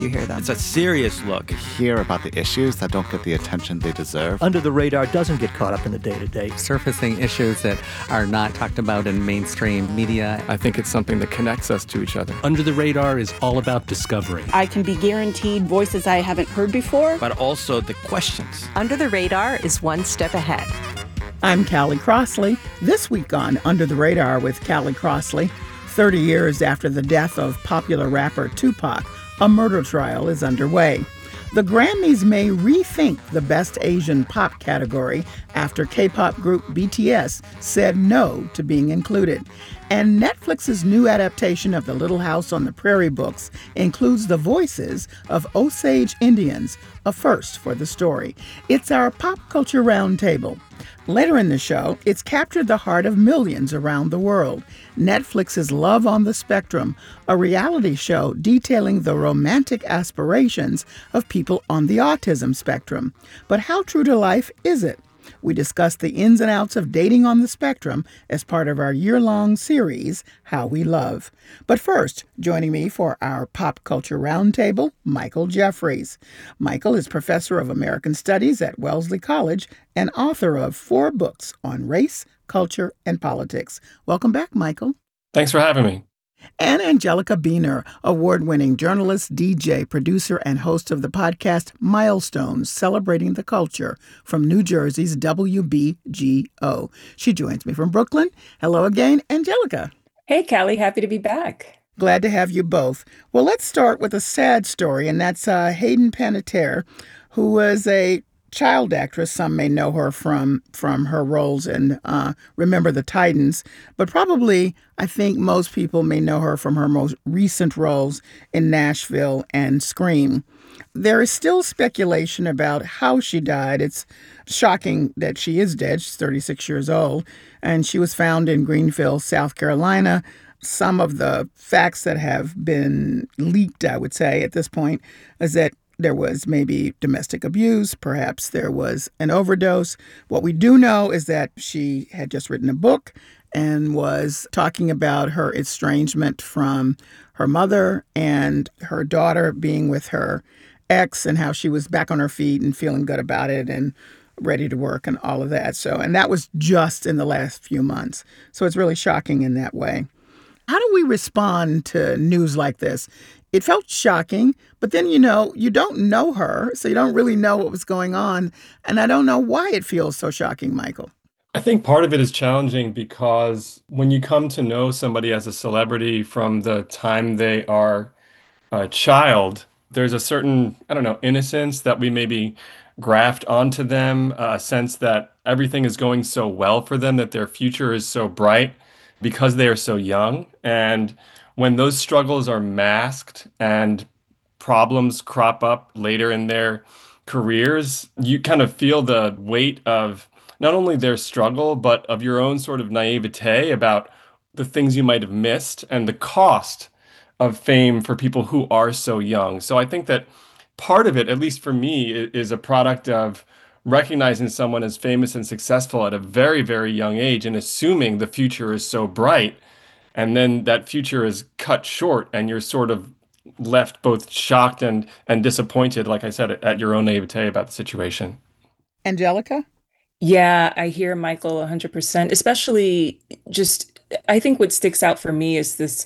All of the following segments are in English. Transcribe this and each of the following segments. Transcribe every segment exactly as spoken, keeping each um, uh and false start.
You hear them. It's a serious look. You hear about the issues that don't get the attention they deserve. Under the Radar doesn't get caught up in the day-to-day. Surfacing issues that are not talked about in mainstream media. I think it's something that connects us to each other. Under the Radar is all about discovery. I can be guaranteed voices I haven't heard before. But also the questions. Under the Radar is one step ahead. I'm Callie Crossley. This week on Under the Radar with Callie Crossley, thirty years after the death of popular rapper Tupac, a murder trial is underway. The Grammys may rethink the Best Asian Pop category after K-pop group B T S said no to being included. And Netflix's new adaptation of The Little House on the Prairie books includes the voices of Osage Indians, a first for the story. It's our pop culture roundtable. Later in the show, it's captured the heart of millions around the world. Netflix's Love on the Spectrum, a reality show detailing the romantic aspirations of people on the autism spectrum. But how true to life is it? We discuss the ins and outs of dating on the spectrum as part of our year-long series, How We Love. But first, joining me for our Pop Culture Roundtable, Michael Jeffries. Michael is professor of American Studies at Wellesley College and author of four books on race, culture, and politics. Welcome back, Michael. Thanks for having me. And Angelica Biener, award-winning journalist, D J, producer, and host of the podcast Milestones, Celebrating the Culture from New Jersey's W B G O. She joins me from Brooklyn. Hello again, Angelica. Hey, Callie. Happy to be back. Glad to have you both. Well, let's start with a sad story, and that's uh, Hayden Panettiere, who was a child actress. Some may know her from from her roles in uh, Remember the Titans, but probably I think most people may know her from her most recent roles in Nashville and Scream. There is still speculation about how she died. It's shocking that she is dead. She's thirty-six years old, and she was found in Greenville, South Carolina. Some of the facts that have been leaked, I would say, at this point, is that there was maybe domestic abuse. Perhaps there was an overdose. What we do know is that she had just written a book and was talking about her estrangement from her mother and her daughter being with her ex and how she was back on her feet and feeling good about it and ready to work and all of that. So, and that was just in the last few months. So it's really shocking in that way. How do we respond to news like this? It felt shocking, but then, you know, you don't know her, so you don't really know what was going on. And I don't know why it feels so shocking, Michael. I think part of it is challenging because when you come to know somebody as a celebrity from the time they are a child, there's a certain, I don't know, innocence that we maybe graft onto them, a sense that everything is going so well for them, that their future is so bright because they are so young. And when those struggles are masked and problems crop up later in their careers, you kind of feel the weight of not only their struggle, but of your own sort of naivete about the things you might have missed and the cost of fame for people who are so young. So I think that part of it, at least for me, is a product of recognizing someone as famous and successful at a very, very young age and assuming the future is so bright. And then that future is cut short and you're sort of left both shocked and, and disappointed, like I said, at, at your own naivete about the situation. Angelica? Yeah, I hear Michael one hundred percent, especially just, I think what sticks out for me is this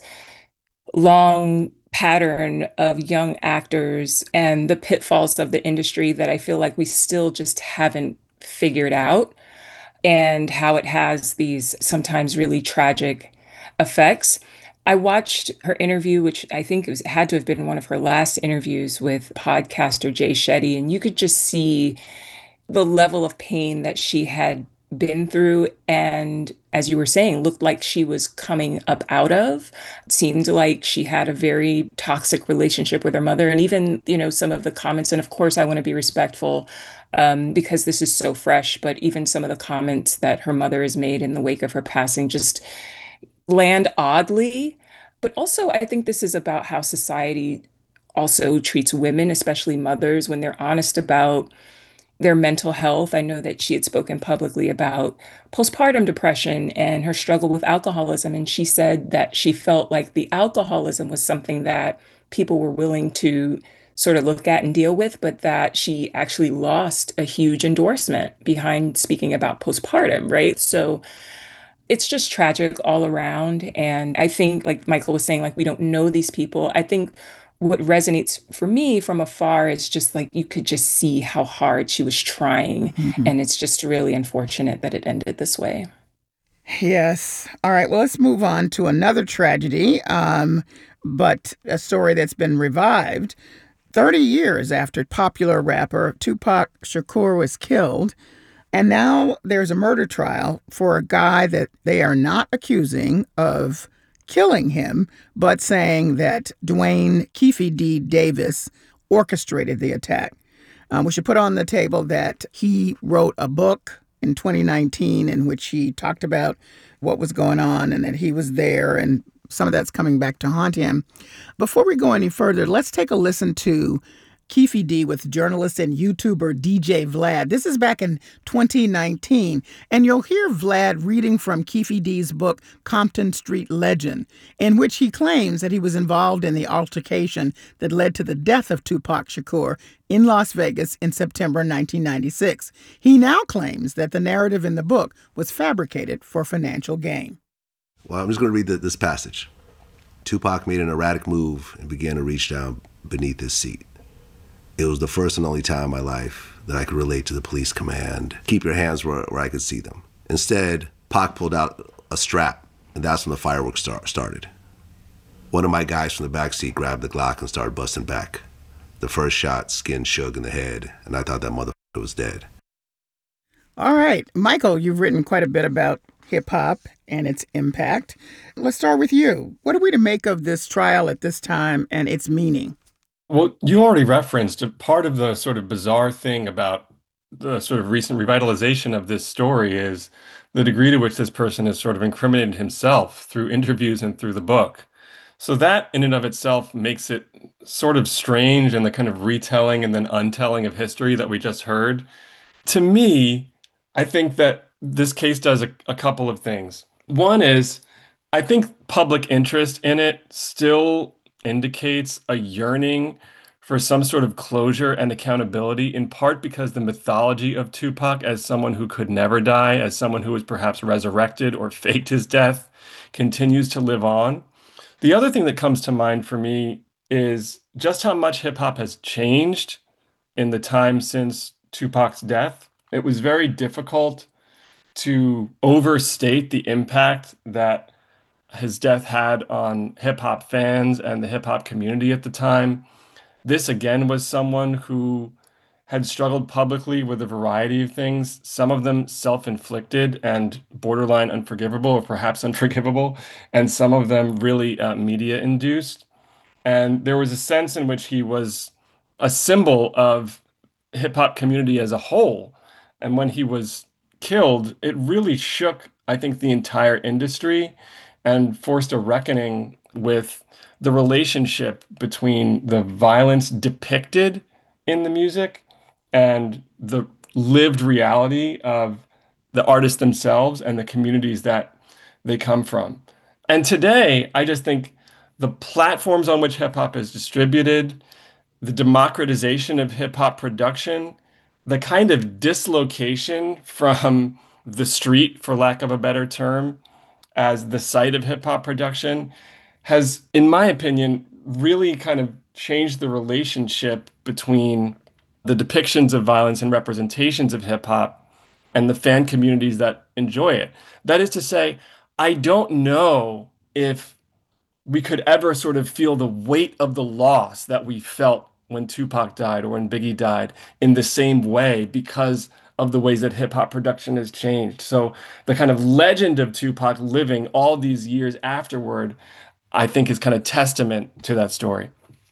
long pattern of young actors and the pitfalls of the industry that I feel like we still just haven't figured out, and how it has these sometimes really tragic effects. I watched her interview, which I think it was, had to have been one of her last interviews with podcaster Jay Shetty, and you could just see the level of pain that she had been through, and as you were saying, looked like she was coming up out of. It seemed like she had a very toxic relationship with her mother, and even, you know, some of the comments, and of course I want to be respectful um, because this is so fresh, but even some of the comments that her mother has made in the wake of her passing just land oddly. But also I think this is about how society also treats women, especially mothers, when they're honest about their mental health. I know that she had spoken publicly about postpartum depression and her struggle with alcoholism. And she said that she felt like the alcoholism was something that people were willing to sort of look at and deal with, but that she actually lost a huge endorsement behind speaking about postpartum, right? So it's just tragic all around. And I think, like Michael was saying, like, we don't know these people. I think what resonates for me from afar is just like you could just see how hard she was trying. Mm-hmm. And it's just really unfortunate that it ended this way. Yes. All right. Well, let's move on to another tragedy, um, but a story that's been revived. thirty years after popular rapper Tupac Shakur was killed, and now there's a murder trial for a guy that they are not accusing of killing him, but saying that Dwayne Keefe D. Davis orchestrated the attack. Um, we should put on the table that he wrote a book in twenty nineteen in which he talked about what was going on and that he was there, and some of that's coming back to haunt him. Before we go any further, let's take a listen to Keefe D with journalist and YouTuber D J Vlad. This is back in twenty nineteen, and you'll hear Vlad reading from Keefe D's book, Compton Street Legend, in which he claims that he was involved in the altercation that led to the death of Tupac Shakur in Las Vegas in September nineteen ninety-six. He now claims that the narrative in the book was fabricated for financial gain. Well, I'm just going to read the, this passage. Tupac made an erratic move and began to reach down beneath his seat. It was the first and only time in my life that I could relate to the police command, keep your hands where, where I could see them. Instead, Pac pulled out a strap, and that's when the fireworks start, started. One of my guys from the backseat grabbed the Glock and started busting back. The first shot skinned Suge in the head, and I thought that motherfucker was dead. All right. Michael, you've written quite a bit about hip-hop and its impact. Let's start with you. What are we to make of this trial at this time and its meaning? Well, you already referenced a part of the sort of bizarre thing about the sort of recent revitalization of this story is the degree to which this person has sort of incriminated himself through interviews and through the book. So that in and of itself makes it sort of strange in the kind of retelling and then untelling of history that we just heard. To me, I think that this case does a, a couple of things. One is, I think public interest in it still indicates a yearning for some sort of closure and accountability, in part because the mythology of Tupac as someone who could never die, as someone who was perhaps resurrected or faked his death, continues to live on. The other thing that comes to mind for me is just how much hip hop has changed in the time since Tupac's death. It was very difficult to overstate the impact that his death had on hip hop fans and the hip hop community at the time. This again was someone who had struggled publicly with a variety of things, some of them self-inflicted and borderline unforgivable or perhaps unforgivable, and some of them really uh, media-induced. And there was a sense in which he was a symbol of hip hop community as a whole. And when he was killed, it really shook, I think, the entire industry and forced a reckoning with the relationship between the violence depicted in the music and the lived reality of the artists themselves and the communities that they come from. And today, I just think the platforms on which hip hop is distributed, the democratization of hip hop production, the kind of dislocation from the street, for lack of a better term, as the site of hip hop production has, in my opinion, really kind of changed the relationship between the depictions of violence and representations of hip hop and the fan communities that enjoy it. That is to say, I don't know if we could ever sort of feel the weight of the loss that we felt when Tupac died or when Biggie died in the same way because of the ways that hip hop production has changed. So the kind of legend of Tupac living all these years afterward, I think is kind of testament to that story.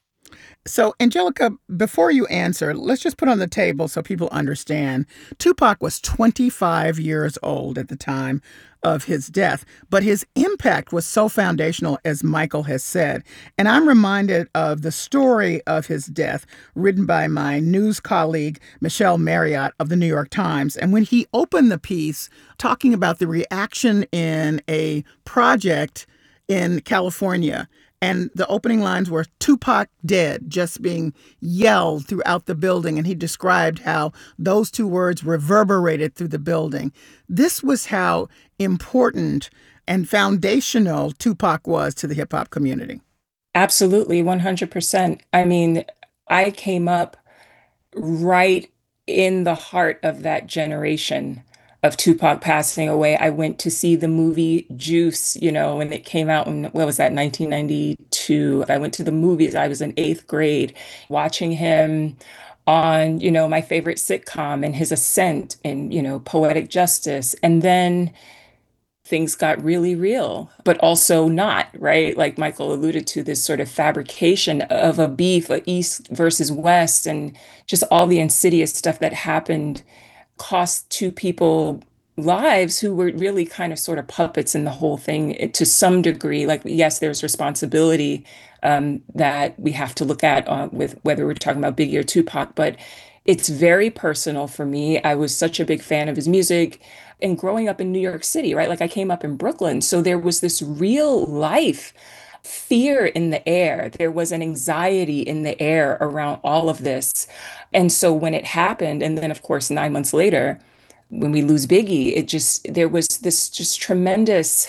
So, Angelica, before you answer, let's just put on the table so people understand. Tupac was twenty-five years old at the time of his death, but his impact was so foundational, as Michael has said. And I'm reminded of the story of his death written by my news colleague, Michelle Marriott of the New York Times. And when he opened the piece talking about the reaction in a project in California And the opening lines were Tupac dead, just being yelled throughout the building. And he described how those two words reverberated through the building. This was how important and foundational Tupac was to the hip hop community. Absolutely, one hundred percent. I mean, I came up right in the heart of that generation of Tupac passing away. I went to see the movie Juice, you know, when it came out in, what was that, nineteen ninety-two. I went to the movies. I was in eighth grade watching him on, you know, my favorite sitcom and his ascent in, you know, Poetic Justice. And then things got really real, but also not, right? Like Michael alluded to, this sort of fabrication of a beef, a East versus West, and just all the insidious stuff that happened cost two people lives who were really kind of sort of puppets in the whole thing to some degree. Like, yes, there's responsibility um, that we have to look at uh, with whether we're talking about Biggie or Tupac, but it's very personal for me. I was such a big fan of his music. And growing up in New York City, right? Like I came up in Brooklyn. So there was this real life fear in the air. There was an anxiety in the air around all of this. And so when it happened, and then of course, nine months later, when we lose Biggie, it just, there was this just tremendous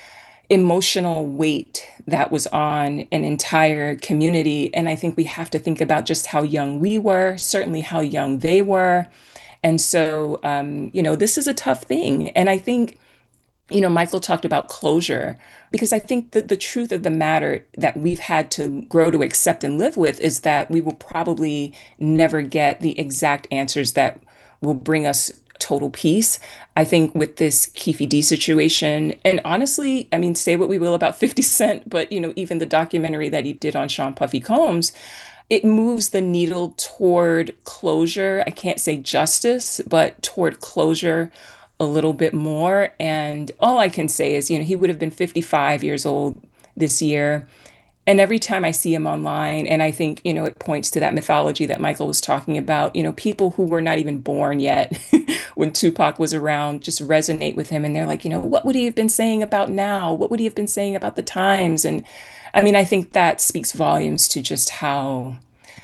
emotional weight that was on an entire community. And I think we have to think about just how young we were, certainly how young they were. And so, um, you know, this is a tough thing. And I think, you know, Michael talked about closure, because I think that the truth of the matter that we've had to grow to accept and live with is that we will probably never get the exact answers that will bring us total peace. I think with this Keefe D situation, and honestly, I mean, say what we will about fifty Cent, but, you know, even the documentary that he did on Sean Puffy Combs, it moves the needle toward closure. I can't say justice, but toward closure a little bit more. And all I can say is, you know, he would have been fifty-five years old this year. And every time I see him online, and I think, you know, it points to that mythology that Michael was talking about, you know, people who were not even born yet when Tupac was around just resonate with him. And they're like, you know, what would he have been saying about now? What would he have been saying about the times? And I mean, I think that speaks volumes to just how,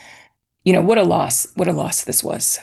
you know, what a loss, what a loss this was.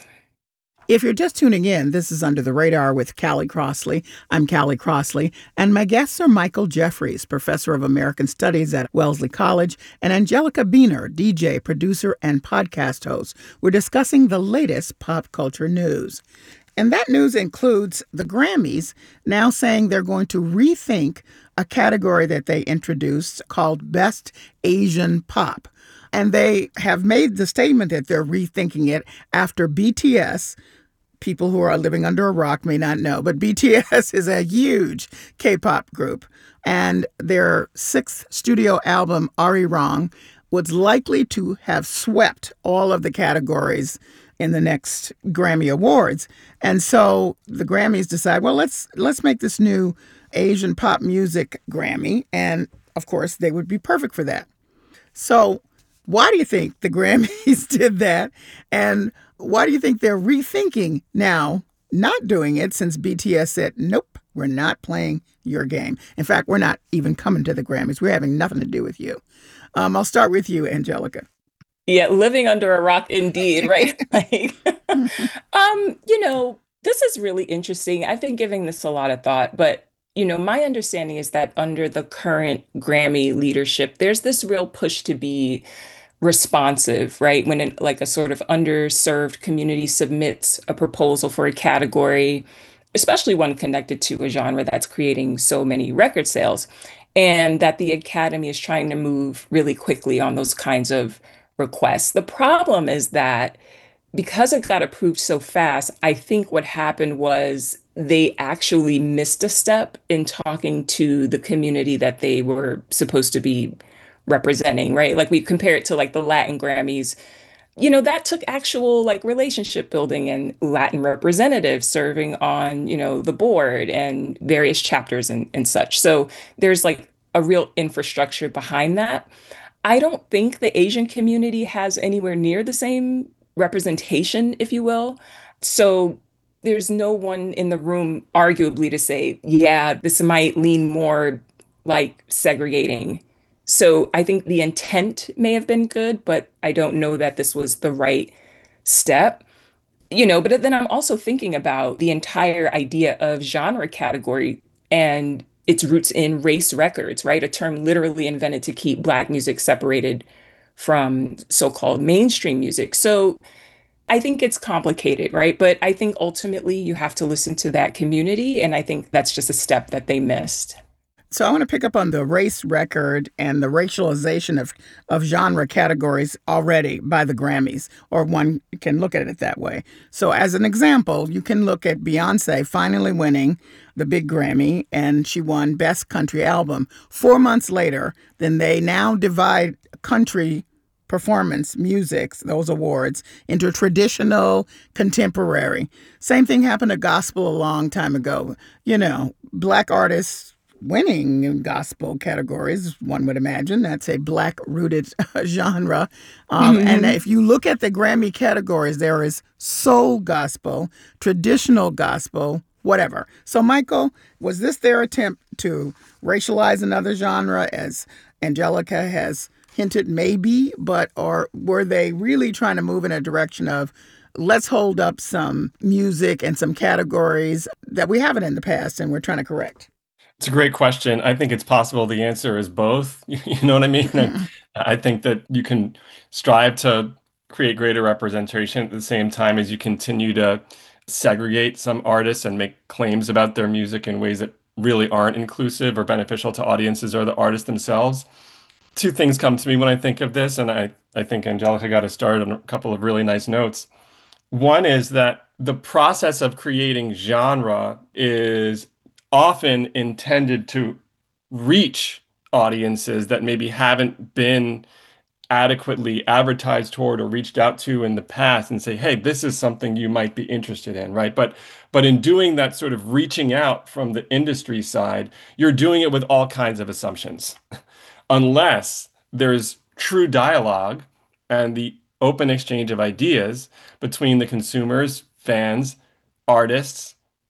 If you're just tuning in, this is Under the Radar with Callie Crossley. I'm Callie Crossley, and my guests are Michael Jeffries, professor of American Studies at Wellesley College, and Angelica Beener, D J, producer, and podcast host. We're discussing the latest pop culture news. And that news includes the Grammys now saying they're going to rethink a category that they introduced called Best Asian Pop. And they have made the statement that they're rethinking it after B T S. People who are living under a rock may not know, but B T S is a huge K-pop group. And their sixth studio album, Arirang, was likely to have swept all of the categories in the next Grammy Awards. And so the Grammys decide, well, let's let's make this new Asian pop music Grammy. And of course, they would be perfect for that. So why do you think the Grammys did that? And why do you think they're rethinking now not doing it, since B T S said, nope, we're not playing your game. In fact, we're not even coming to the Grammys. We're having nothing to do with you. Um, I'll start with you, Angelica. Yeah, living under a rock indeed, right? Like, um, you know, this is really interesting. I've been giving this a lot of thought, but, you know, my understanding is that under the current Grammy leadership, there's this real push to be responsive, right? When it, like a sort of underserved community submits a proposal for a category, especially one connected to a genre that's creating so many record sales, and that the Academy is trying to move really quickly on those kinds of requests. The problem is that because it got approved so fast, I think what happened was they actually missed a step in talking to the community that they were supposed to be representing, right? Like we compare it to like the Latin Grammys, you know, that took actual like relationship building and Latin representatives serving on, you know, the board and various chapters and, and such. So there's like a real infrastructure behind that. I don't think the Asian community has anywhere near the same representation, if you will. So there's no one in the room, arguably, to say, yeah, this might lean more like segregating So I think the intent may have been good, but I don't know that this was the right step. You know, but then I'm also thinking about the entire idea of genre category and its roots in race records, right? A term literally invented to keep Black music separated from so-called mainstream music. So I think it's complicated, right? But I think ultimately you have to listen to that community. And I think that's just a step that they missed. So I want to pick up on the race record and the racialization of, of genre categories already by the Grammys, or one can look at it that way. So as an example, you can look at Beyonce finally winning the big Grammy, and she won Best Country Album. Four months later, then they now divide country performance music, those awards, into traditional, contemporary. Same thing happened to gospel a long time ago. You know, Black artists winning in gospel categories, one would imagine. That's a Black-rooted genre. Um, mm-hmm. And if you look at the Grammy categories, there is soul gospel, traditional gospel, whatever. So, Michael, was this their attempt to racialize another genre, as Angelica has hinted maybe, but or were they really trying to move in a direction of let's hold up some music and some categories that we haven't in the past and we're trying to correct? It's a great question. I think it's possible the answer is both. You know what I mean? I, I think that you can strive to create greater representation at the same time as you continue to segregate some artists and make claims about their music in ways that really aren't inclusive or beneficial to audiences or the artists themselves. Two things come to me when I think of this, and I, I think Angelica got us started on a couple of really nice notes. One is that the process of creating genre is often intended to reach audiences that maybe haven't been adequately advertised toward or reached out to in the past, and say, hey, this is something you might be interested in, right? But but in doing that sort of reaching out from the industry side, you're doing it with all kinds of assumptions. Unless there's true dialogue and the open exchange of ideas between the consumers, fans, artists,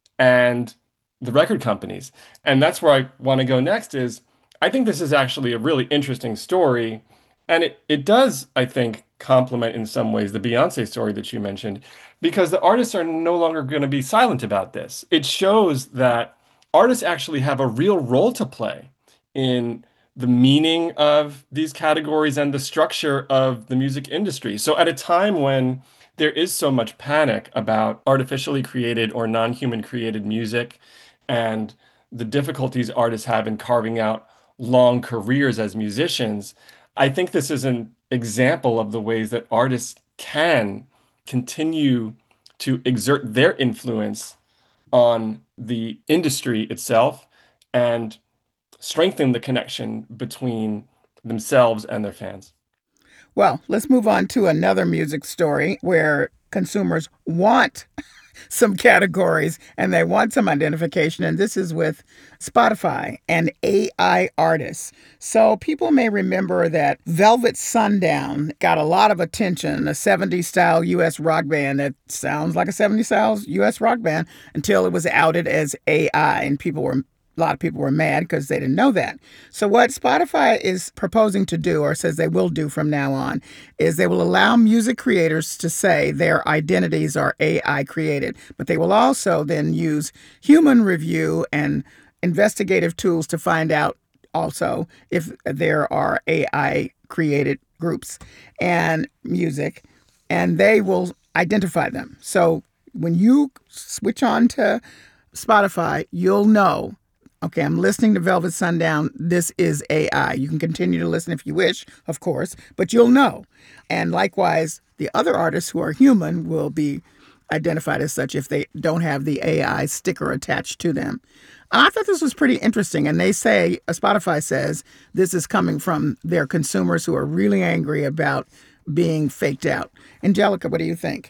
and the record companies. And that's where I want to go next is, I think this is actually a really interesting story. And it, it does, I think, complement in some ways the Beyonce story that you mentioned, because the artists are no longer going to be silent about this. It shows that artists actually have a real role to play in the meaning of these categories and the structure of the music industry. So at a time when there is so much panic about artificially created or non-human created music and the difficulties artists have in carving out long careers as musicians, I think this is an example of the ways that artists can continue to exert their influence on the industry itself and strengthen the connection between themselves and their fans. Well, let's move on to another music story where consumers want some categories and they want some identification. And this is with Spotify and A I artists. So people may remember that Velvet Sundown got a lot of attention, a seventies style U S rock band that sounds like a seventies style U S rock band, until it was outed as A I, and people were A lot of people were mad because they didn't know that. So what Spotify is proposing to do, or says they will do from now on, is they will allow music creators to say their identities are A I created, but they will also then use human review and investigative tools to find out also if there are A I created groups and music, and they will identify them. So when you switch on to Spotify, you'll know, okay, I'm listening to Velvet Sundown. This is A I. You can continue to listen if you wish, of course, but you'll know. And likewise, the other artists who are human will be identified as such if they don't have the A I sticker attached to them. And I thought this was pretty interesting. And they say, Spotify says, this is coming from their consumers who are really angry about being faked out. Angelica, what do you think?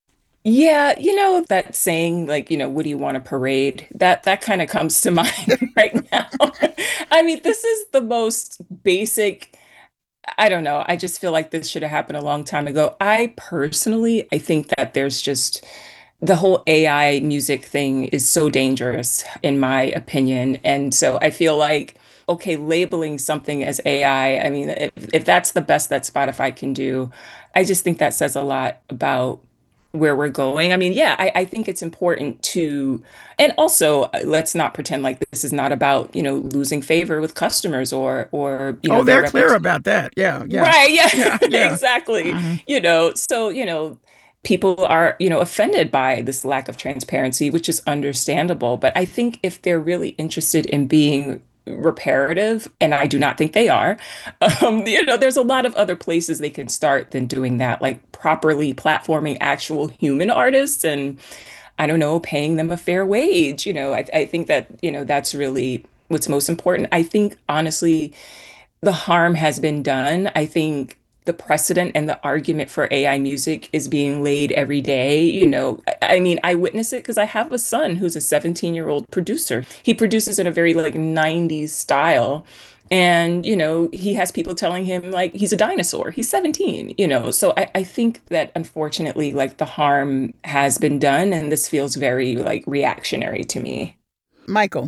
Yeah, you know, that saying, like, you know, what do you want to parade? That that kind of comes to mind right now. I mean, this is the most basic, I don't know. I just feel like this should have happened a long time ago. I personally, I think that there's just the whole A I music thing is so dangerous, in my opinion. And so I feel like okay, labeling something as A I, I I mean, if, if that's the best that Spotify can do, I just think that says a lot about where we're going. I mean, yeah, I, I think it's important to, and also uh, let's not pretend like this is not about, you know, losing favor with customers or, or, you know, Oh, their they're clear reputation. about that. Yeah, yeah. Right, yeah, Yeah, yeah. exactly. hmm You know, so, you know, people are, you know, offended by this lack of transparency, which is understandable. But I think if they're really interested in being reparative, and I do not think they are, um, you know, there's a lot of other places they can start than doing that, like properly platforming actual human artists and I don't know, paying them a fair wage. You know, I, I think that, you know, that's really what's most important. I think honestly, the harm has been done. I think the precedent and the argument for A I music is being laid every day. You know, I, I mean, I witness it because I have a son who's a seventeen year old producer. He produces in a very like nineties style. And, you know, he has people telling him like he's a dinosaur. He's seventeen, you know. So I, I think that unfortunately, like the harm has been done, and this feels very like reactionary to me. Michael.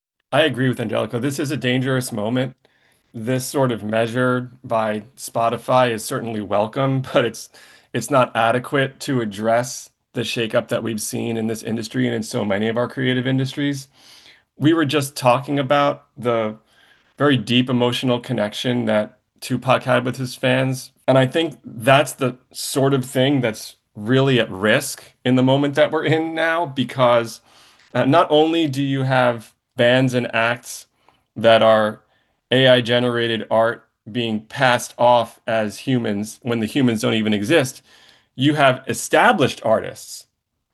I agree with Angelica. This is a dangerous moment. This sort of measure by Spotify is certainly welcome, but it's it's not adequate to address the shakeup that we've seen in this industry and in so many of our creative industries. We were just talking about the very deep emotional connection that Tupac had with his fans. And I think that's the sort of thing that's really at risk in the moment that we're in now, because uh, not only do you have bands and acts that are A I generated art being passed off as humans when the humans don't even exist, you have established artists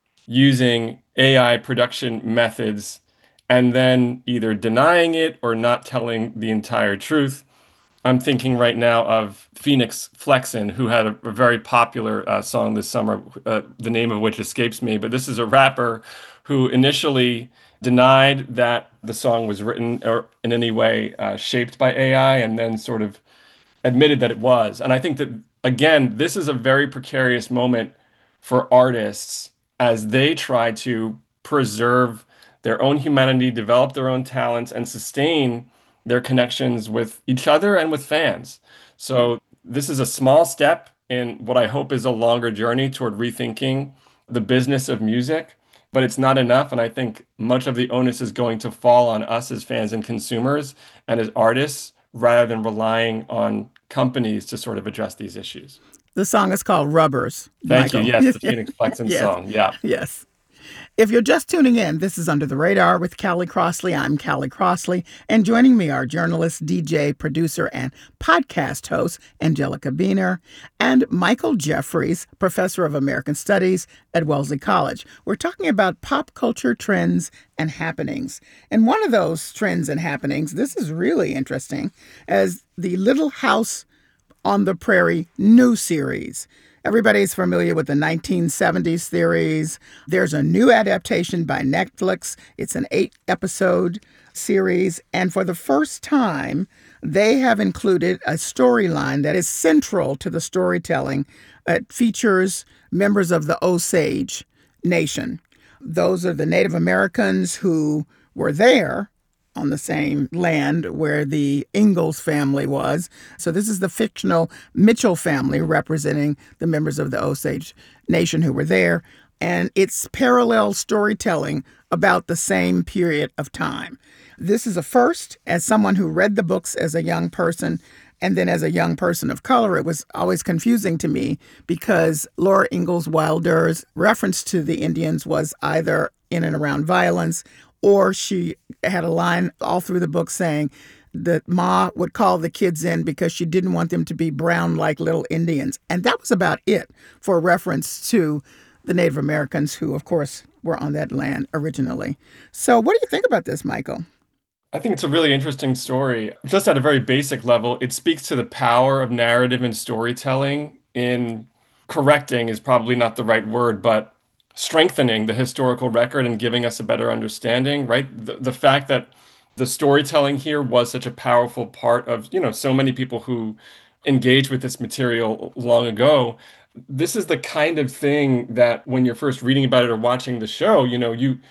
using A I production methods and then either denying it or not telling the entire truth. I'm thinking right now of Phoenix Flexen, who had a, a very popular uh, song this summer, uh, the name of which escapes me, but this is a rapper who initially denied that the song was written or in any way uh, shaped by A I and then sort of admitted that it was. And I think that, again, this is a very precarious moment for artists as they try to preserve their own humanity, develop their own talents, and sustain their connections with each other and with fans. So this is a small step in what I hope is a longer journey toward rethinking the business of music, but it's not enough. And I think much of the onus is going to fall on us as fans and consumers and as artists, rather than relying on companies to sort of address these issues. The song is called Rubbers. Thank Michael. you. Yes, the Phoenix Flexen Yes. song. Yeah. Yes. If you're just tuning in, this is Under the Radar with Callie Crossley. I'm Callie Crossley, and joining me are journalist, D J, producer, and podcast host Angelica Beener and Michael Jeffries, professor of American Studies at Wellesley College. We're talking about pop culture trends and happenings. And one of those trends and happenings, this is really interesting, as the Little House on the Prairie new series. Everybody's familiar with the nineteen seventies series. There's a new adaptation by Netflix. It's an eight-episode series. And for the first time, they have included a storyline that is central to the storytelling. It features members of the Osage Nation. Those are the Native Americans who were there on the same land where the Ingalls family was. So this is the fictional Mitchell family representing the members of the Osage Nation who were there. And it's parallel storytelling about the same period of time. This is a first. As someone who read the books as a young person, and then as a young person of color, it was always confusing to me because Laura Ingalls Wilder's reference to the Indians was either in and around violence, or she had a line all through the book saying that Ma would call the kids in because she didn't want them to be brown like little Indians. And that was about it for reference to the Native Americans who, of course, were on that land originally. So what do you think about this, Michael? I think it's a really interesting story. Just at a very basic level, it speaks to the power of narrative and storytelling in correcting is probably not the right word, but strengthening the historical record and giving us a better understanding, right? The, the fact that the storytelling here was such a powerful part of, you know, so many people who engaged with this material long ago. This is the kind of thing that when you're first reading about it or watching the show, you know, you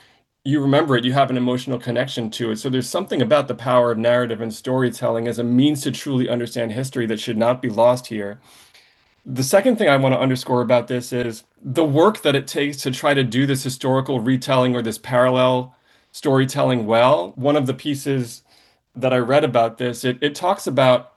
you remember it, you have an emotional connection to it. So there's something about the power of narrative and storytelling as a means to truly understand history that should not be lost here. The second thing I want to underscore about this is the work that it takes to try to do this historical retelling or this parallel storytelling well. One of the pieces that I read about this, it, it talks about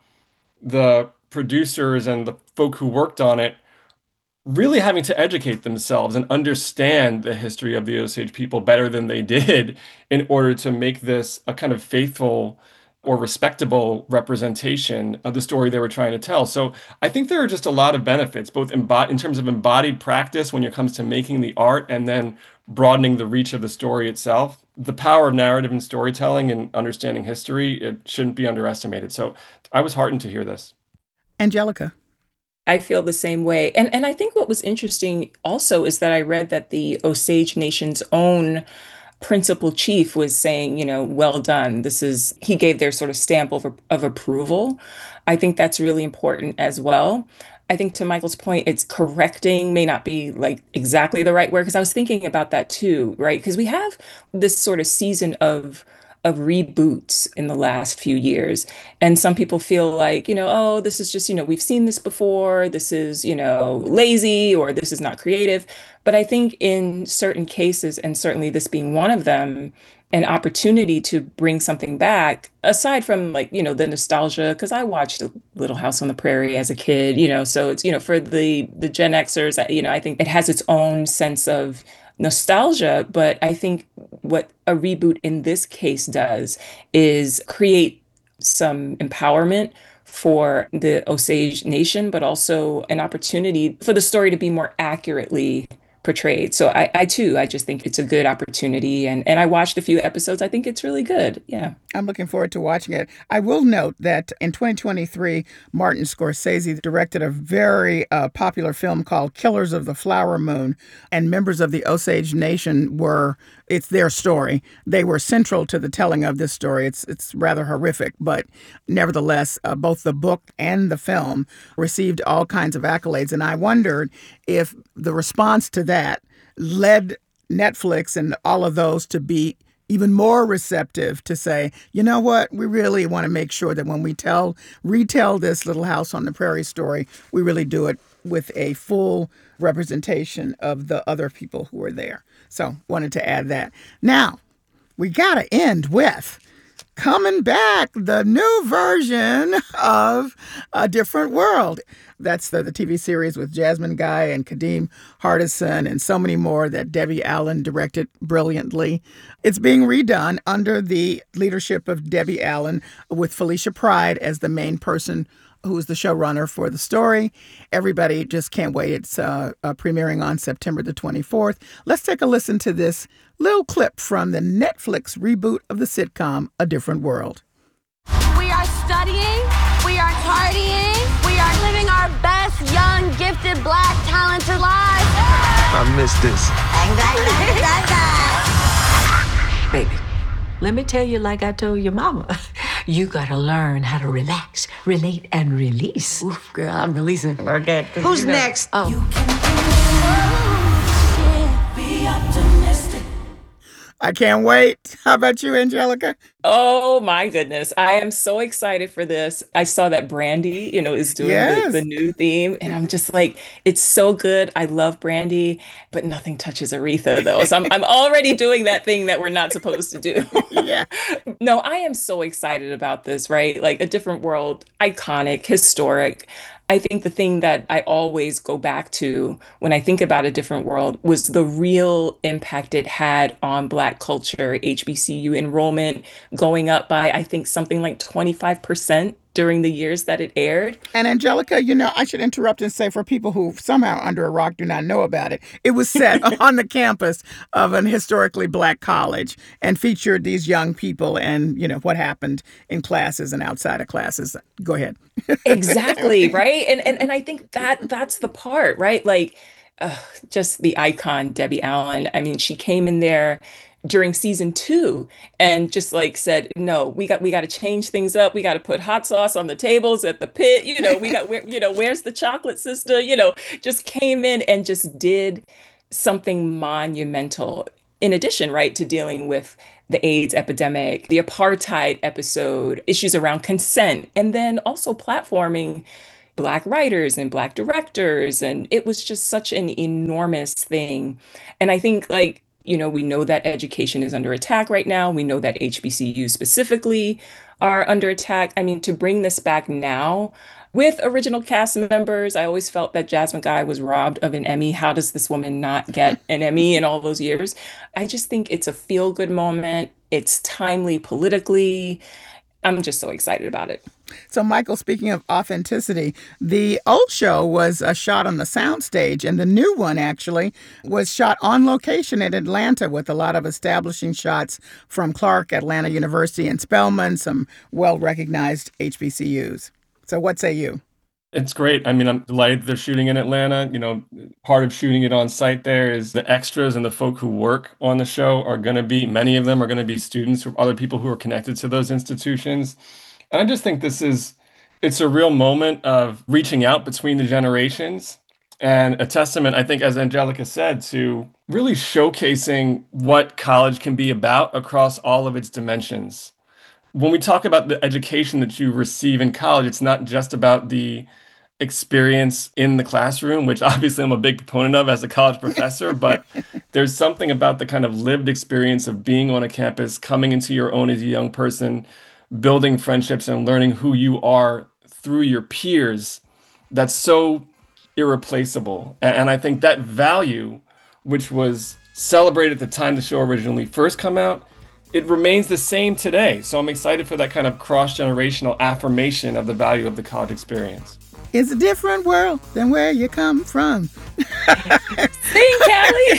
the producers and the folk who worked on it really having to educate themselves and understand the history of the Osage people better than they did in order to make this a kind of faithful or respectable representation of the story they were trying to tell. So I think there are just a lot of benefits, both embod- in terms of embodied practice when it comes to making the art and then broadening the reach of the story itself. The power of narrative and storytelling and understanding history, it shouldn't be underestimated. So I was heartened to hear this. Angelica. I feel the same way. And and I think what was interesting also is that I read that the Osage Nation's own principal chief was saying, you know, well done. This is, he gave their sort of stamp of, of approval. I think that's really important as well. I think to Michael's point, it's correcting may not be like exactly the right word, because I was thinking about that too, right? Because we have this sort of season of of reboots in the last few years. And some people feel like, you know, oh, this is just, you know, we've seen this before. This is, you know, lazy, or this is not creative. But I think in certain cases, and certainly this being one of them, an opportunity to bring something back, aside from like, you know, the nostalgia, because I watched Little House on the Prairie as a kid, you know, so it's, you know, for the the Gen Xers, you know, I think it has its own sense of nostalgia. But I think what a reboot in this case does is create some empowerment for the Osage Nation, but also an opportunity for the story to be more accurately portrayed. So I, I too, I just think it's a good opportunity. And, and I watched a few episodes. I think it's really good. Yeah. I'm looking forward to watching it. I will note that in twenty twenty-three, Martin Scorsese directed a very uh, popular film called Killers of the Flower Moon, and members of the Osage Nation were, it's their story. They were central to the telling of this story. It's it's rather horrific, but nevertheless, uh, both the book and the film received all kinds of accolades. And I wondered if the response to that led Netflix and all of those to be even more receptive to say, you know what, we really want to make sure that when we tell, retell this Little House on the Prairie story, we really do it with a full representation of the other people who were there. So wanted to add that. Now, we got to end with coming back, the new version of A Different World. That's the, the T V series with Jasmine Guy and Kadeem Hardison and so many more that Debbie Allen directed brilliantly. It's being redone under the leadership of Debbie Allen, with Felicia Pride as the main person who is the showrunner for the story. Everybody just can't wait. It's uh, uh, premiering on September the twenty-fourth. Let's take a listen to this little clip from the Netflix reboot of the sitcom A Different World. We are studying, we are partying, we are living our best, young, gifted, black, talented lives. I miss this. Baby, let me tell you like I told your mama. You gotta learn how to relax, relate, and release. Oof, girl, I'm releasing. Okay. Who's next? Oh. Be optimistic. I can't wait. How about you, Angelica? Oh my goodness. I am so excited for this. I saw that Brandy, you know, is doing Yes. the, the new theme. And I'm just like, it's so good. I love Brandy, but nothing touches Aretha though. So I'm I'm already doing that thing that we're not supposed to do. Yeah. No, I am so excited about this, right? Like A Different World, iconic, historic. I think the thing that I always go back to when I think about A Different World was the real impact it had on Black culture, H B C U enrollment going up by, I think, something like twenty-five percent during the years that it aired. And Angelica, you know, I should interrupt and say, for people who somehow under a rock do not know about it, it was set on the campus of an historically Black college and featured these young people and, you know, what happened in classes and outside of classes. Go ahead. Exactly, right? And and and I think that that's the part, right? Like uh, just the icon Debbie Allen. I mean, she came in there during season two and just like said, no, we got we got to change things up. We got to put hot sauce on the tables at the pit. You know, we got where, you know, where's the chocolate sister? You know, just came in and just did something monumental. in addition, right, to dealing with the AIDS epidemic, the apartheid episode, issues around consent, and then also platforming Black writers and Black directors. And it was just such an enormous thing. And I think, like, you know, we know that education is under attack right now. We know that H B C Us specifically are under attack. I mean, to bring this back now with original cast members, I always felt that Jasmine Guy was robbed of an Emmy. How does this woman not get an Emmy in all those years? I just think it's a feel-good moment. It's timely politically. I'm just so excited about it. So, Michael, speaking of authenticity, the old show was a shot on the soundstage, and the new one actually was shot on location in Atlanta with a lot of establishing shots from Clark, Atlanta University, and Spelman, some well-recognized H B C Us. So what say you? It's great. I mean, I'm delighted they're shooting in Atlanta. You know, part of shooting it on site there is the extras and the folk who work on the show are going to be, many of them are going to be students or other people who are connected to those institutions. And I just think this is, it's a real moment of reaching out between the generations and a testament, I think, as Angelica said, to really showcasing what college can be about across all of its dimensions. When we talk about the education that you receive in college, it's not just about the experience in the classroom, which obviously I'm a big proponent of as a college professor, but there's something about the kind of lived experience of being on a campus, coming into your own as a young person, building friendships and learning who you are through your peers that's so irreplaceable. And I think that value, which was celebrated at the time the show originally first came out, it remains the same today. So I'm excited for that kind of cross-generational affirmation of the value of the college experience. It's a different world than where you come from. Sing, Callie!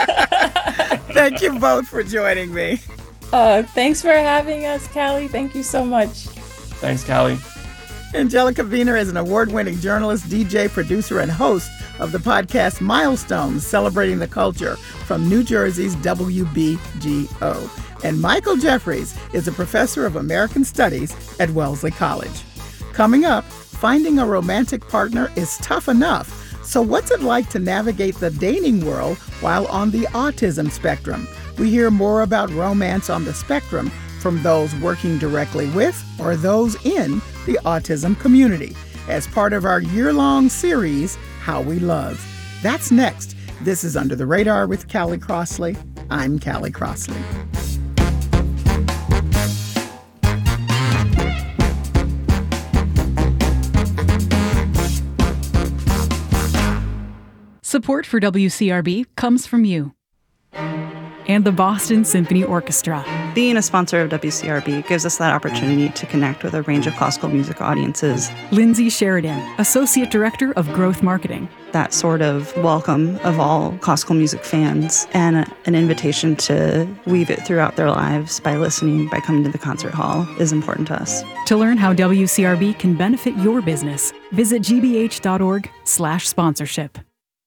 Thank you both for joining me. Uh, thanks for having us, Callie. Thank you so much. Thanks, Callie. Angelica Wiener is an award-winning journalist, D J, producer, and host of the podcast Milestones, celebrating the culture from New Jersey's W B G O. And Michael Jeffries is a professor of American Studies at Wellesley College. Coming up, finding a romantic partner is tough enough. So what's it like to navigate the dating world while on the autism spectrum? We hear more about romance on the spectrum from those working directly with or those in the autism community as part of our year-long series, How We Love. That's next. This is Under the Radar with Callie Crossley. I'm Callie Crossley. Support for W C R B comes from you and the Boston Symphony Orchestra. Being a sponsor of W C R B gives us that opportunity to connect with a range of classical music audiences. Lindsay Sheridan, Associate Director of Growth Marketing. That sort of welcome of all classical music fans and a, an invitation to weave it throughout their lives by listening, by coming to the concert hall is important to us. To learn how W C R B can benefit your business, visit gbh.org slash sponsorship.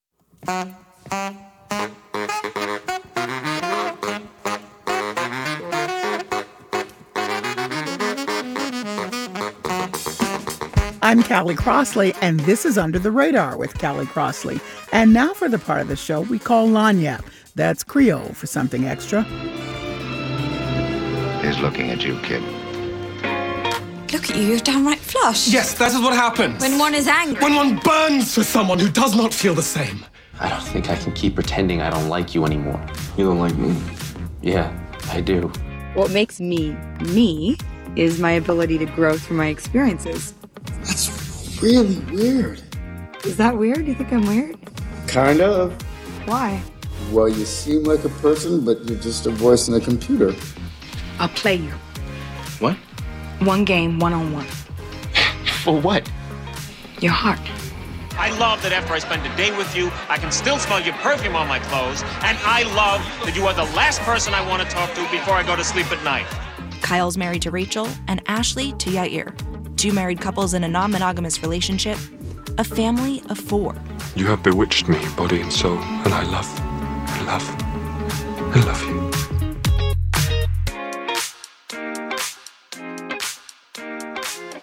I'm Callie Crossley, and this is Under the Radar with Callie Crossley. And now for the part of the show we call Lagniappe. That's Creole for something extra. He's looking at you, kid. Look at you, you're downright flush. Yes, that is what happens. When one is angry. When one burns for someone who does not feel the same. I don't think I can keep pretending I don't like you anymore. You don't like me? Yeah, I do. What makes me, me, is my ability to grow through my experiences. That's really weird. Is that weird? You think I'm weird? Kind of. Why? Well, you seem like a person, but you're just a voice in a computer. I'll play you. What? One game, one-on-one. For what? Your heart. I love that after I spend a day with you, I can still smell your perfume on my clothes. And I love that you are the last person I want to talk to before I go to sleep at night. Kyle's married to Rachel and Ashley to Yair. Two married couples in a non-monogamous relationship. A family of four. You have bewitched me, body and soul, and I love, I love, I love you.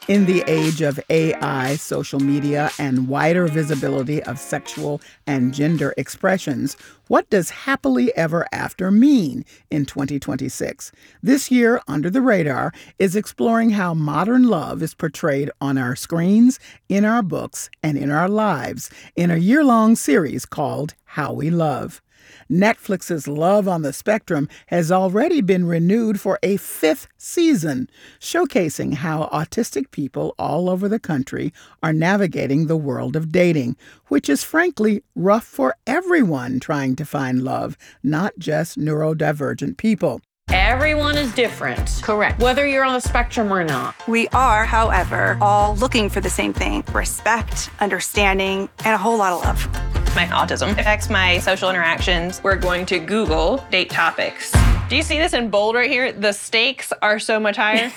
In the age of A I, social media, and wider visibility of sexual and gender expressions, what does happily ever after mean in twenty twenty-six? This year, Under the Radar is exploring how modern love is portrayed on our screens, in our books, and in our lives in a year-long series called How We Love. Netflix's Love on the Spectrum has already been renewed for a fifth season, showcasing how autistic people all over the country are navigating the world of dating, which is frankly rough for everyone trying to find love, not just neurodivergent people. Everyone is different. Correct. Whether you're on the spectrum or not. We are, however, all looking for the same thing: respect, understanding, and a whole lot of love. My autism affects my social interactions. We're going to Google date topics. Do you see this in bold right here? The stakes are so much higher.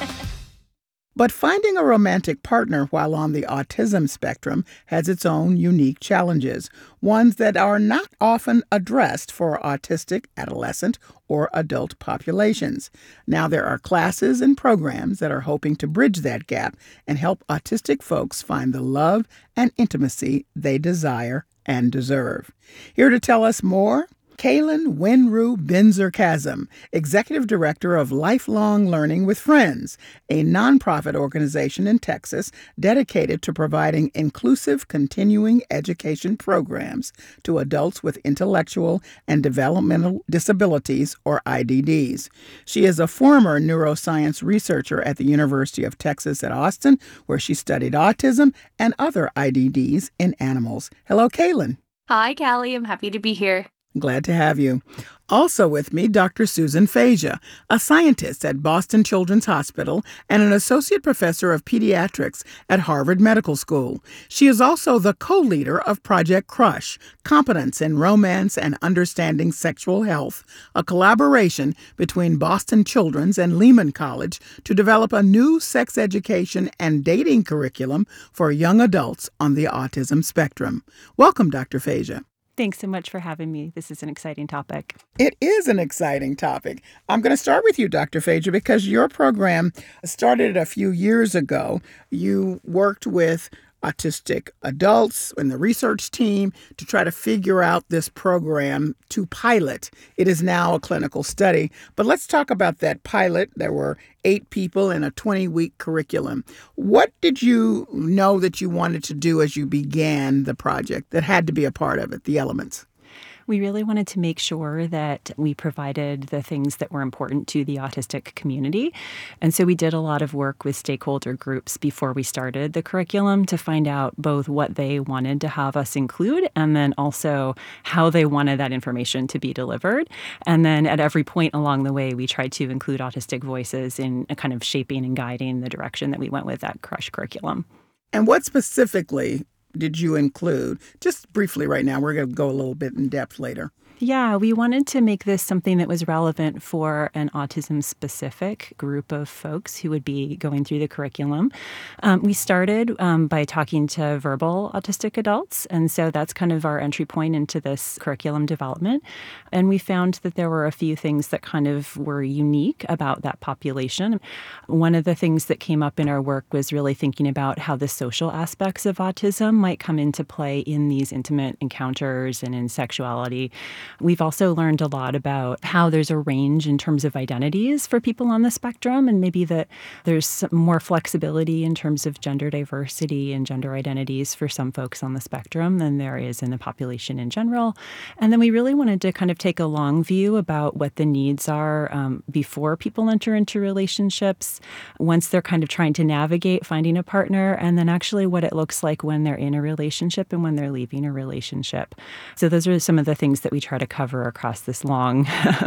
But finding a romantic partner while on the autism spectrum has its own unique challenges, ones that are not often addressed for autistic adolescent or adult populations. Now there are classes and programs that are hoping to bridge that gap and help autistic folks find the love and intimacy they desire and deserve. Here to tell us more, Kaylin Winru Benzer-Chasm, Executive Director of Lifelong Learning with Friends, a nonprofit organization in Texas dedicated to providing inclusive continuing education programs to adults with intellectual and developmental disabilities, or I D Ds. She is a former neuroscience researcher at the University of Texas at Austin, where she studied autism and other I D Ds in animals. Hello, Kaylin. Hi, Callie. I'm happy to be here. Glad to have you. Also with me, Doctor Susan Fasia, a scientist at Boston Children's Hospital and an associate professor of pediatrics at Harvard Medical School. She is also the co-leader of Project Crush, Competence in Romance and Understanding Sexual Health, a collaboration between Boston Children's and Lehman College to develop a new sex education and dating curriculum for young adults on the autism spectrum. Welcome, Doctor Fasia. Thanks so much for having me. This is an exciting topic. It is an exciting topic. I'm going to start with you, Doctor Fasia, because your program started a few years ago. You worked with autistic adults and the research team to try to figure out this program to pilot. It is now a clinical study. But let's talk about that pilot. There were eight people in a twenty-week curriculum. What did you know that you wanted to do as you began the project that had to be a part of it, the elements? We really wanted to make sure that we provided the things that were important to the autistic community. And so we did a lot of work with stakeholder groups before we started the curriculum to find out both what they wanted to have us include and then also how they wanted that information to be delivered. And then at every point along the way, we tried to include autistic voices in a kind of shaping and guiding the direction that we went with that Crush curriculum. And what specifically did you include? Just briefly right now, we're going to go a little bit in depth later. Yeah, we wanted to make this something that was relevant for an autism-specific group of folks who would be going through the curriculum. Um, we started um, by talking to verbal autistic adults, and so that's kind of our entry point into this curriculum development. And we found that there were a few things that kind of were unique about that population. One of the things that came up in our work was really thinking about how the social aspects of autism might come into play in these intimate encounters and in sexuality. We've also learned a lot about how there's a range in terms of identities for people on the spectrum, and maybe that there's some more flexibility in terms of gender diversity and gender identities for some folks on the spectrum than there is in the population in general. And then we really wanted to kind of take a long view about what the needs are um, before people enter into relationships, once they're kind of trying to navigate finding a partner, and then actually what it looks like when they're in a relationship and when they're leaving a relationship. So those are some of the things that we try to cover across this long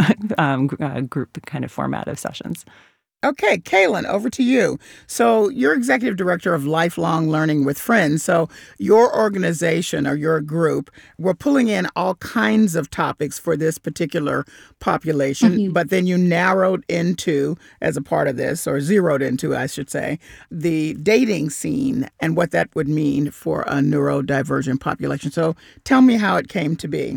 um, uh, group kind of format of sessions. Okay, Kaylin, over to you. So you're executive director of Lifelong Learning with Friends. So your organization or your group, we're pulling in all kinds of topics for this particular population, mm-hmm. but then you narrowed into, as a part of this, or zeroed into, I should say, the dating scene and what that would mean for a neurodivergent population. So tell me how it came to be.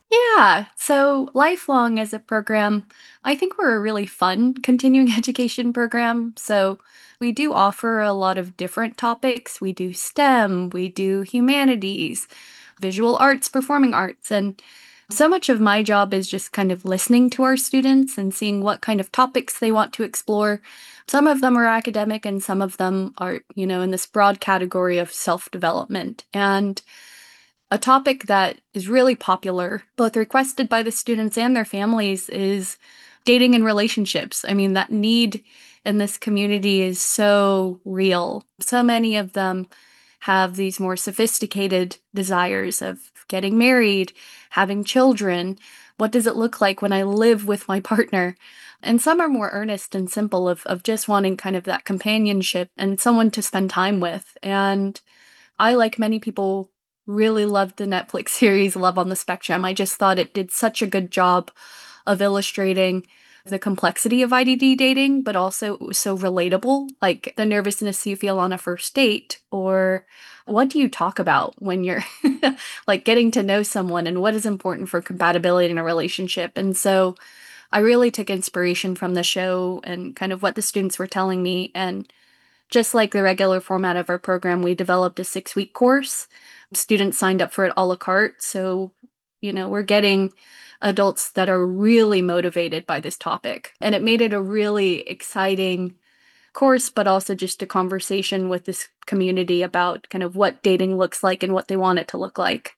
Yeah. So Lifelong as a program, I think we're a really fun continuing education program. So we do offer a lot of different topics. We do STEM, we do humanities, visual arts, performing arts. And so much of my job is just kind of listening to our students and seeing what kind of topics they want to explore. Some of them are academic and some of them are, you know, in this broad category of self-development. And a topic that is really popular, both requested by the students and their families, is dating and relationships. I mean, that need in this community is so real. So many of them have these more sophisticated desires of getting married, having children. What does it look like when I live with my partner? And some are more earnest and simple of, of just wanting kind of that companionship and someone to spend time with. And I, like many people, really loved the Netflix series Love on the Spectrum. I just thought it did such a good job of illustrating the complexity of I D D dating, but also it was so relatable, like the nervousness you feel on a first date, or what do you talk about when you're like getting to know someone and what is important for compatibility in a relationship. And so I really took inspiration from the show and kind of what the students were telling me. And just like the regular format of our program, we developed a six-week course. Students signed up for it a la carte. So, you know, we're getting adults that are really motivated by this topic. And it made it a really exciting course, but also just a conversation with this community about kind of what dating looks like and what they want it to look like.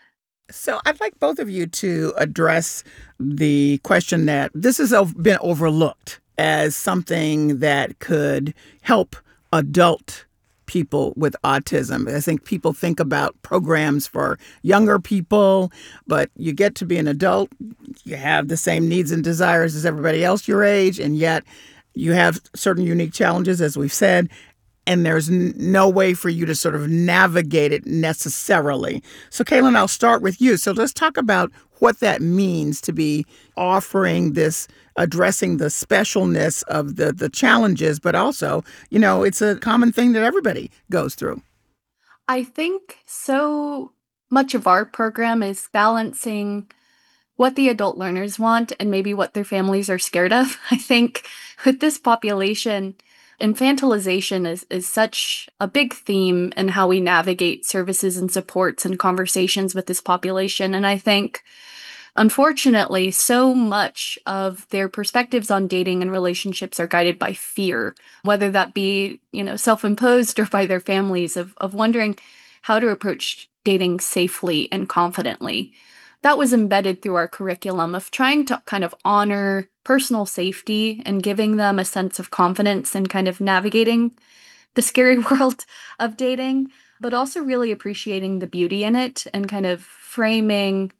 So I'd like both of you to address the question that this has been overlooked as something that could help adult people with autism. I think people think about programs for younger people, but you get to be an adult, you have the same needs and desires as everybody else your age, and yet you have certain unique challenges, as we've said, and there's n- no way for you to sort of navigate it necessarily. So, Kaylin, I'll start with you. So let's talk about what that means to be offering this, addressing the specialness of the, the challenges, but also, you know, it's a common thing that everybody goes through. I think so much of our program is balancing what the adult learners want and maybe what their families are scared of. I think with this population, infantilization is, is such a big theme in how we navigate services and supports and conversations with this population. And I think, unfortunately, so much of their perspectives on dating and relationships are guided by fear, whether that be, you know, self-imposed or by their families, of, of wondering how to approach dating safely and confidently. That was embedded through our curriculum of trying to kind of honor personal safety and giving them a sense of confidence in kind of navigating the scary world of dating, but also really appreciating the beauty in it and kind of framing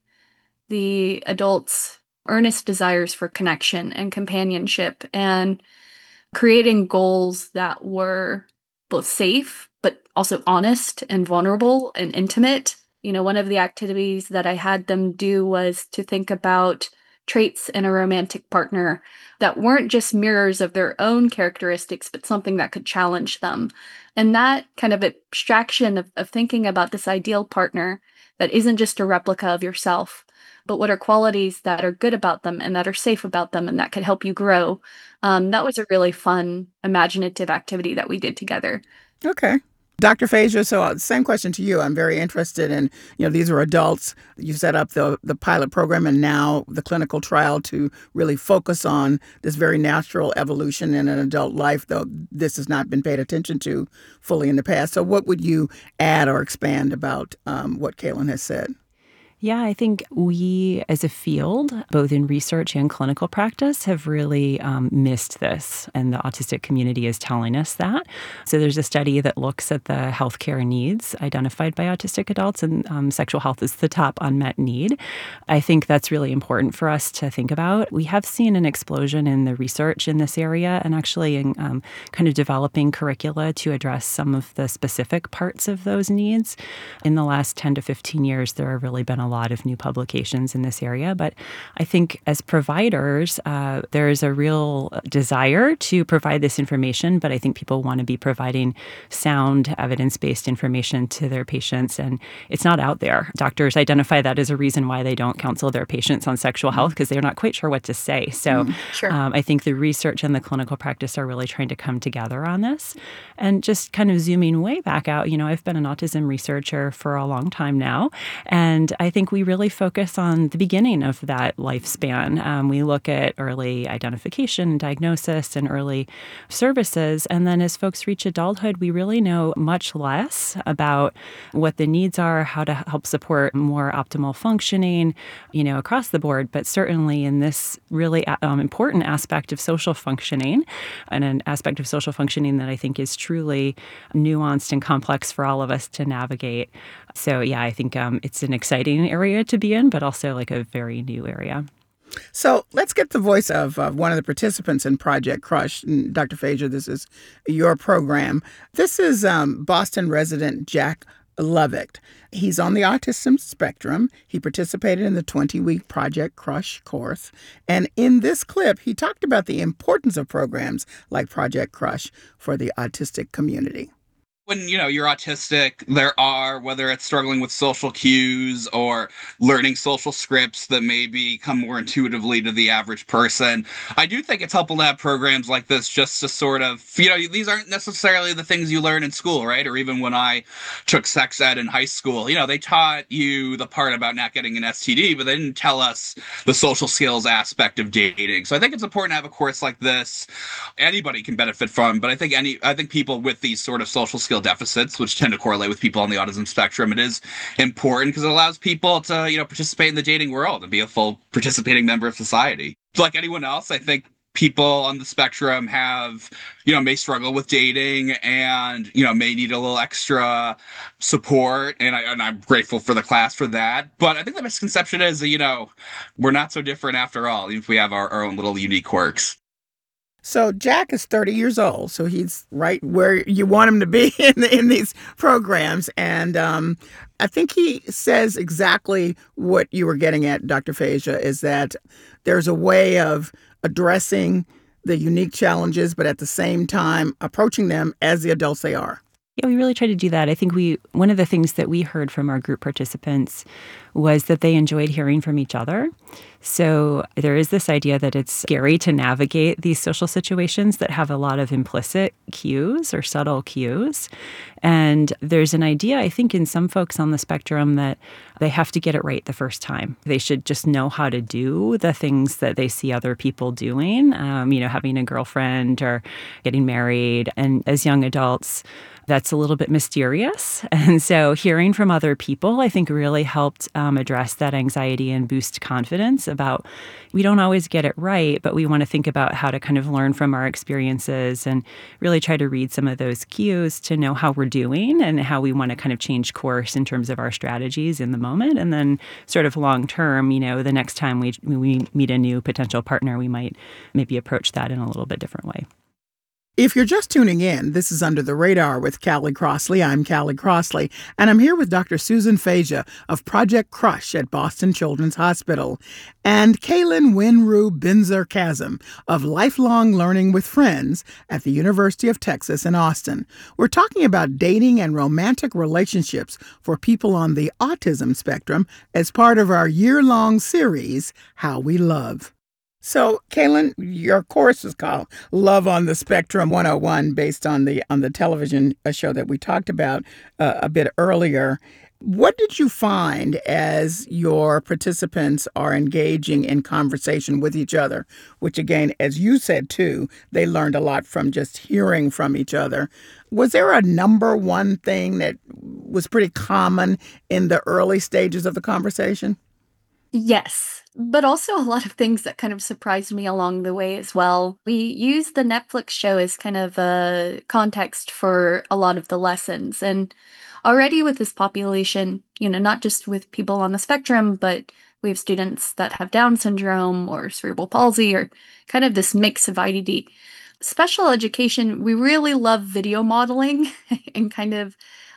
the adults' earnest desires for connection and companionship and creating goals that were both safe, but also honest and vulnerable and intimate. You know, one of the activities that I had them do was to think about traits in a romantic partner that weren't just mirrors of their own characteristics, but something that could challenge them. And that kind of abstraction of, of thinking about this ideal partner that isn't just a replica of yourself, but what are qualities that are good about them and that are safe about them and that could help you grow. Um, that was a really fun, imaginative activity that we did together. Okay. Doctor Fasia, so uh, same question to you. I'm very interested in, you know, these are adults. You set up the the pilot program and now the clinical trial to really focus on this very natural evolution in an adult life, though this has not been paid attention to fully in the past. So what would you add or expand about um, what Kaylin has said? Yeah, I think we as a field, both in research and clinical practice, have really um, missed this. And the autistic community is telling us that. So there's a study that looks at the healthcare needs identified by autistic adults, and um, sexual health is the top unmet need. I think that's really important for us to think about. We have seen an explosion in the research in this area and actually in um, kind of developing curricula to address some of the specific parts of those needs. In the last ten to fifteen years, there have really been a lot of new publications in this area. But I think as providers, uh, there's a real desire to provide this information, but I think people want to be providing sound, evidence-based information to their patients, and it's not out there. Doctors identify that as a reason why they don't counsel their patients on sexual health, because they're not quite sure what to say. So Mm, sure. um, I think the research and the clinical practice are really trying to come together on this. And just kind of zooming way back out, you know, I've been an autism researcher for a long time now, and I think we really focus on the beginning of that lifespan. Um, we look at early identification and diagnosis and early services, and then as folks reach adulthood, we really know much less about what the needs are, how to help support more optimal functioning, you know, across the board, but certainly in this really um, important aspect of social functioning, and an aspect of social functioning that I think is truly nuanced and complex for all of us to navigate. So yeah, I think um, it's an exciting area to be in, but also like a very new area. So let's get the voice of uh, one of the participants in Project Crush. And Doctor Faja, this is your program. This is um, Boston resident Jack Lovick. He's on the autism spectrum. He participated in the twenty-week Project Crush course. And in this clip, he talked about the importance of programs like Project Crush for the autistic community. When, you know, you're autistic, there are, whether it's struggling with social cues or learning social scripts that maybe come more intuitively to the average person, I do think it's helpful to have programs like this just to sort of, you know, these aren't necessarily the things you learn in school, right? Or even when I took sex ed in high school, you know, they taught you the part about not getting an S T D, but they didn't tell us the social skills aspect of dating. So I think it's important to have a course like this anybody can benefit from, but I think any, I think people with these sort of social skills deficits, which tend to correlate with people on the autism spectrum, it is important because it allows people to, you know, participate in the dating world and be a full participating member of society. Like anyone else, I think people on the spectrum have, you know, may struggle with dating and, you know, may need a little extra support. And, I, and I'm grateful for the class for that. But I think the misconception is that, you know, we're not so different after all, even if we have our, our own little unique quirks. So Jack is thirty years old, so he's right where you want him to be in, in these programs. And um, I think he says exactly what you were getting at, Doctor Faja, is that there's a way of addressing the unique challenges, but at the same time approaching them as the adults they are. Yeah, we really try to do that. I think we one of the things that we heard from our group participants was that they enjoyed hearing from each other. So there is this idea that it's scary to navigate these social situations that have a lot of implicit cues or subtle cues. And there's an idea, I think, in some folks on the spectrum that they have to get it right the first time. They should just know how to do the things that they see other people doing, um, you know, having a girlfriend or getting married. And as young adults, that's a little bit mysterious. And so hearing from other people, I think, really helped um, address that anxiety and boost confidence about we don't always get it right, but we want to think about how to kind of learn from our experiences and really try to read some of those cues to know how we're doing and how we want to kind of change course in terms of our strategies in the moment. And then sort of long term, you know, the next time we, we meet a new potential partner, we might maybe approach that in a little bit different way. If you're just tuning in, this is Under the Radar with Callie Crossley. I'm Callie Crossley, and I'm here with Doctor Susan Faja of Project Crush at Boston Children's Hospital, and Kaylin Winru Binzer Chasm of Lifelong Learning with Friends at the University of Texas in Austin. We're talking about dating and romantic relationships for people on the autism spectrum as part of our year-long series, How We Love. So, Kaylin, your course is called Love on the Spectrum one oh one, based on the on the television show that we talked about uh, a bit earlier. What did you find as your participants are engaging in conversation with each other? Which, again, as you said, too, they learned a lot from just hearing from each other. Was there a number one thing that was pretty common in the early stages of the conversation? Yes, but also a lot of things that kind of surprised me along the way as well. We used the Netflix show as kind of a context for a lot of the lessons. And already with this population, you know, not just with people on the spectrum, but we have students that have Down syndrome or cerebral palsy or kind of this mix of I D D. Special education, we really love video modeling and kind of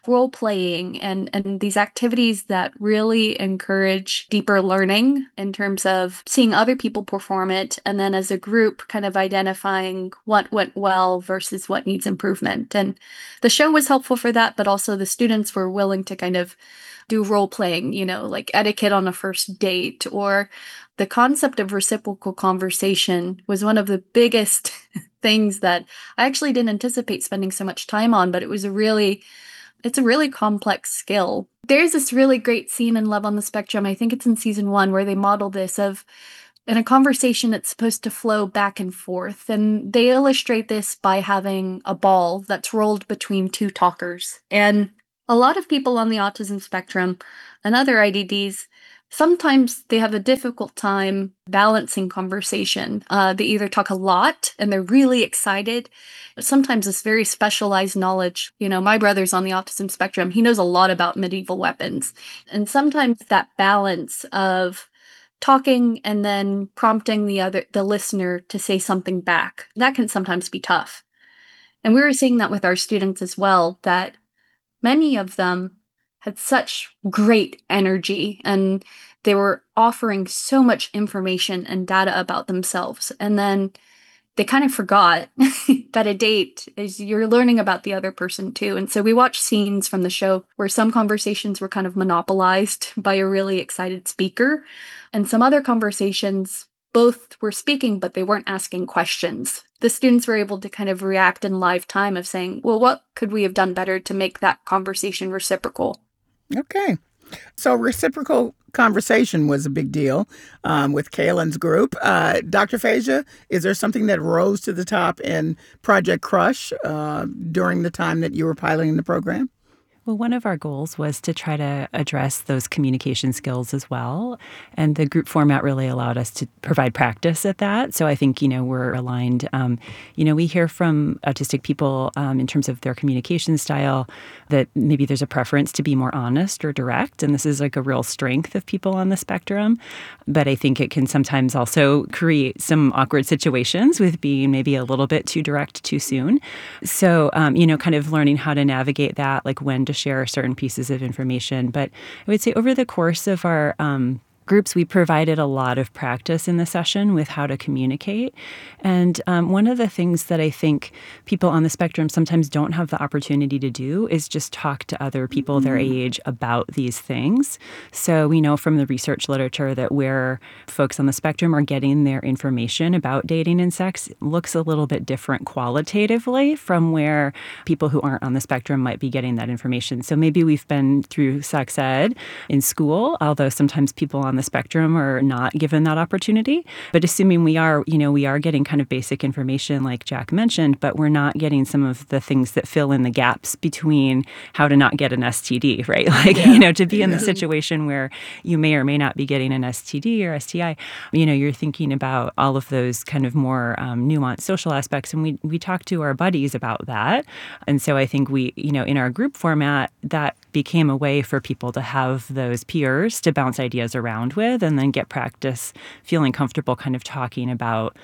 role playing and and these activities that really encourage deeper learning in terms of seeing other people perform it, and then as a group kind of identifying what went well versus what needs improvement. And the show was helpful for that, but also the students were willing to kind of do role playing, you know, like etiquette on a first date, or the concept of reciprocal conversation was one of the biggest things that I actually didn't anticipate spending so much time on, but it was a really, it's a really complex skill. There's this really great scene in Love on the Spectrum, I think it's in season one, where they model this of in a conversation it's supposed to flow back and forth. And they illustrate this by having a ball that's rolled between two talkers. And a lot of people on the autism spectrum and other I D Ds, sometimes they have a difficult time balancing conversation. Uh, they either talk a lot and they're really excited. Sometimes it's very specialized knowledge. You know, my brother's on the autism spectrum. He knows a lot about medieval weapons. And sometimes that balance of talking and then prompting the other, the listener to say something back, that can sometimes be tough. And we were seeing that with our students as well, that many of them had such great energy and they were offering so much information and data about themselves. And then they kind of forgot that a date is you're learning about the other person too. And so we watched scenes from the show where some conversations were kind of monopolized by a really excited speaker, and some other conversations both were speaking, but they weren't asking questions. The students were able to kind of react in live time of saying, well, what could we have done better to make that conversation reciprocal? Okay. So reciprocal conversation was a big deal um, with Kaylin's group. Uh, Doctor Phasia, is there something that rose to the top in Project Crush uh, during the time that you were piloting the program? Well, one of our goals was to try to address those communication skills as well. And the group format really allowed us to provide practice at that. So I think, you know, we're aligned. Um, you know, we hear from autistic people um, in terms of their communication style that maybe there's a preference to be more honest or direct. And this is like a real strength of people on the spectrum. But I think it can sometimes also create some awkward situations with being maybe a little bit too direct too soon. So, um, you know, kind of learning how to navigate that, like when to share certain pieces of information. But I would say over the course of our um, groups, we provided a lot of practice in the session with how to communicate. And um, one of the things that I think people on the spectrum sometimes don't have the opportunity to do is just talk to other people their age about these things. So we know from the research literature that where folks on the spectrum are getting their information about dating and sex looks a little bit different qualitatively from where people who aren't on the spectrum might be getting that information. So maybe we've been through sex ed in school, although sometimes people on the spectrum are not given that opportunity. But assuming we are, you know, we are getting kind of basic information like Jack mentioned, but we're not getting some of the things that fill in the gaps between how to not get an S T D, right? Like, yeah. you know, to be in the situation where you may or may not be getting an S T D or S T I, you know, you're thinking about all of those kind of more um, nuanced social aspects. And we, we talk to our buddies about that. And so I think we, you know, in our group format, that became a way for people to have those peers to bounce ideas around with and then get practice feeling comfortable kind of talking about.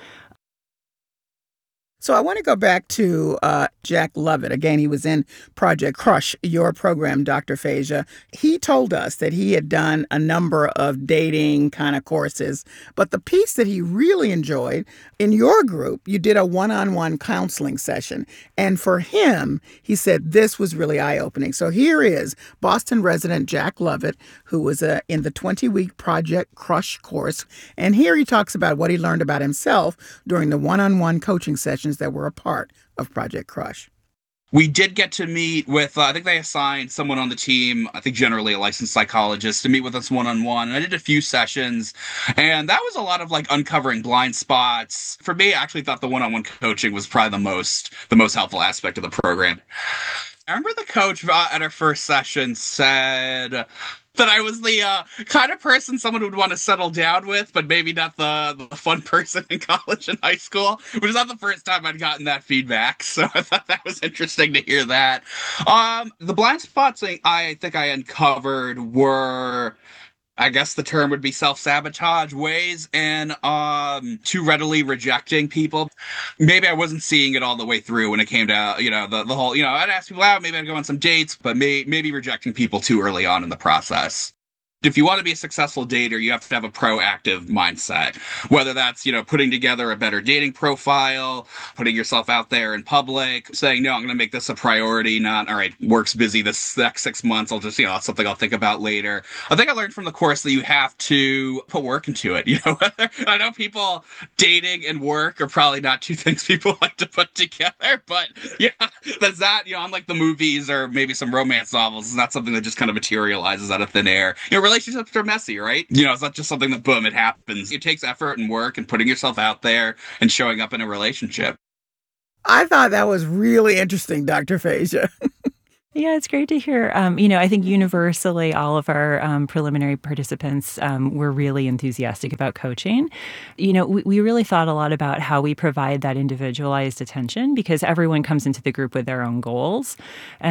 So I want to go back to uh, Jack Lovett. Again, he was in Project Crush, your program, Doctor Phasia. He told us that he had done a number of dating kind of courses, but the piece that he really enjoyed in your group, you did a one-on-one counseling session. And for him, he said this was really eye-opening. So here is Boston resident Jack Lovett, who was uh, in the twenty-week Project Crush course. And here he talks about what he learned about himself during the one-on-one coaching sessions that were a part of Project Crush. We did get to meet with, uh, I think they assigned someone on the team, I think generally a licensed psychologist, to meet with us one-on-one. And I did a few sessions, and that was a lot of like uncovering blind spots. For me, I actually thought the one-on-one coaching was probably the most, the most helpful aspect of the program. I remember the coach uh, at our first session said that I was the uh, kind of person someone would want to settle down with, but maybe not the, the fun person in college and high school, which is not the first time I'd gotten that feedback. So I thought that was interesting to hear that. Um, the blind spots I think I uncovered were I guess the term would be self-sabotage ways and um, too readily rejecting people. Maybe I wasn't seeing it all the way through when it came to, you know, the, the whole, you know, I'd ask people out, maybe I'd go on some dates, but may, maybe rejecting people too early on in the process. If you want to be a successful dater, you have to have a proactive mindset, whether that's, you know, putting together a better dating profile, putting yourself out there in public, saying, no, I'm going to make this a priority, not, all right, work's busy this next six months. I'll just, you know, it's something I'll think about later. I think I learned from the course that you have to put work into it. You know, I know people dating and work are probably not two things people like to put together, but yeah, that's that, you know, unlike the movies or maybe some romance novels, it's not something that just kind of materializes out of thin air. You know, relationships are messy, right? You know, it's not just something that, boom, it happens. It takes effort and work and putting yourself out there and showing up in a relationship. I thought that was really interesting, Doctor Phasia. Yeah, it's great to hear. Um, you know, I think universally, all of our um, preliminary participants um, were really enthusiastic about coaching. You know, we, we really thought a lot about how we provide that individualized attention because everyone comes into the group with their own goals. And